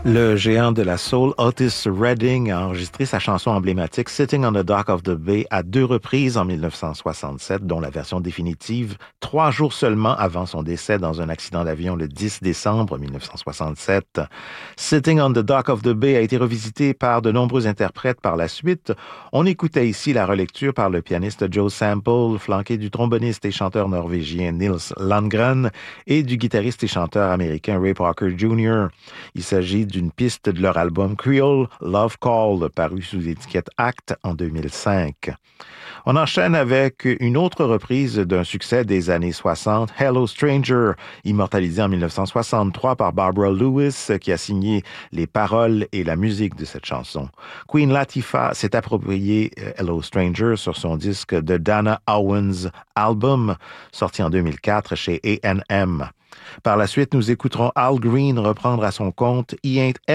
Le géant de la soul, Otis Redding, a enregistré sa chanson emblématique Sitting on the Dock of the Bay à 2 reprises en 1967, dont la version définitive 3 jours seulement avant son décès dans un accident d'avion le 10 décembre 1967. Sitting on the Dock of the Bay a été revisité par de nombreux interprètes par la suite. On écoutait ici la relecture par le pianiste Joe Sample, flanqué du tromboniste et chanteur norvégien Nils Landgren et du guitariste et chanteur américain Ray Parker Jr. Il s'agit d'une piste de leur album Creole Love Call, paru sous l'étiquette Act en 2005. On enchaîne avec une autre reprise d'un succès des années 60, Hello Stranger, immortalisé en 1963 par Barbara Lewis, qui a signé les paroles et la musique de cette chanson. Queen Latifah s'est approprié Hello Stranger sur son disque The Dana Owens Album, sorti en 2004 chez A&M. Par la suite, nous écouterons Al Green reprendre à son compte He Ain't